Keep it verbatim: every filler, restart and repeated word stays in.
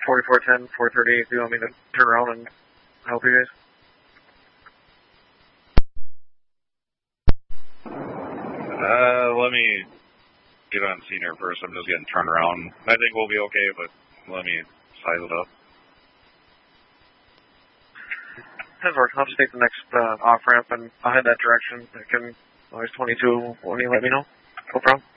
forty-four ten, four thirty-eight. Do you want me to turn around and help you guys? Uh, let me get on scene here first. I'm just getting turned around. I think we'll be okay, but let me size it up. That works. I'll just take the next uh, off-ramp and I'll head that direction. I can always twenty-two when you let me know. No problem.